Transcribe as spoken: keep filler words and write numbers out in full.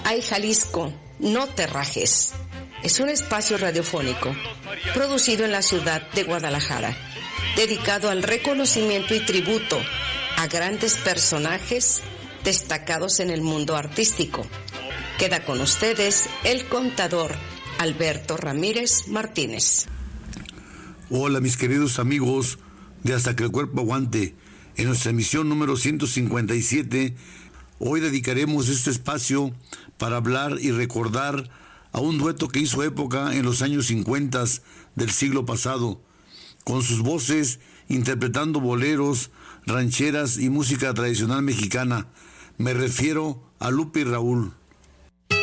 Ay, Jalisco, no te rajes. Es un espacio radiofónico producido en la ciudad de Guadalajara, dedicado al reconocimiento y tributo a grandes personajes destacados en el mundo artístico. Queda con ustedes el contador Alberto Ramírez Martínez. Hola mis queridos amigos de Hasta que el cuerpo aguante. En nuestra emisión número ciento cincuenta y siete, hoy dedicaremos este espacio para hablar y recordar a un dueto que hizo época en los años cincuenta del siglo pasado, con sus voces interpretando boleros, rancheras y música tradicional mexicana. Me refiero a Lupe y Raúl.